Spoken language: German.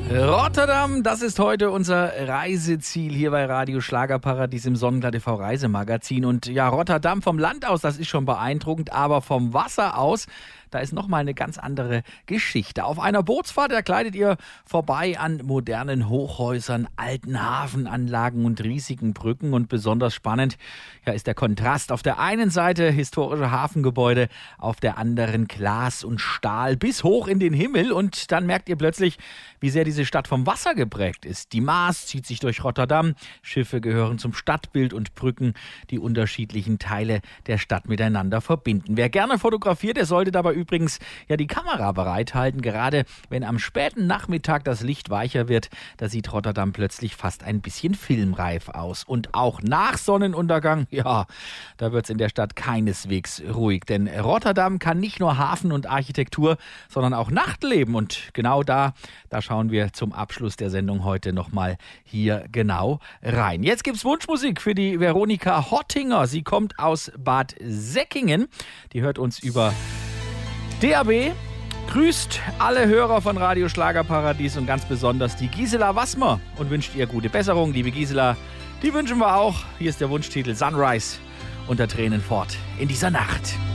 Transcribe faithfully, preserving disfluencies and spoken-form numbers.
Rotterdam, das ist heute unser Reiseziel hier bei Radio Schlagerparadies im Sonnenklar T V Reisemagazin. Und ja, Rotterdam vom Land aus, das ist schon beeindruckend, aber vom Wasser aus, da ist nochmal eine ganz andere Geschichte. Auf einer Bootsfahrt, da gleitet ihr vorbei an modernen Hochhäusern, alten Hafenanlagen und riesigen Brücken. Und besonders spannend ja, ist der Kontrast. Auf der einen Seite historische Hafengebäude, auf der anderen Glas und Stahl bis hoch in den Himmel. Und dann merkt ihr plötzlich, wie sehr diese Stadt vom Wasser geprägt ist. Die Maas zieht sich durch Rotterdam, Schiffe gehören zum Stadtbild und Brücken, die unterschiedlichen Teile der Stadt miteinander verbinden. Wer gerne fotografiert, der sollte dabei übrigens ja die Kamera bereithalten. Gerade wenn am späten Nachmittag das Licht weicher wird, da sieht Rotterdam plötzlich fast ein bisschen filmreif aus. Und auch nach Sonnenuntergang, ja, da wird es in der Stadt keineswegs ruhig. Denn Rotterdam kann nicht nur Hafen und Architektur, sondern auch Nachtleben. Und genau da, da schauen wir zum Abschluss der Sendung heute nochmal hier genau rein. Jetzt gibt's Wunschmusik für die Veronika Hottinger. Sie kommt aus Bad Säckingen. Die hört uns über D A B, grüßt alle Hörer von Radio Schlagerparadies und ganz besonders die Gisela Wassmer und wünscht ihr gute Besserung. Liebe Gisela, die wünschen wir auch. Hier ist der Wunschtitel Sunrise unter Tränen fort in dieser Nacht.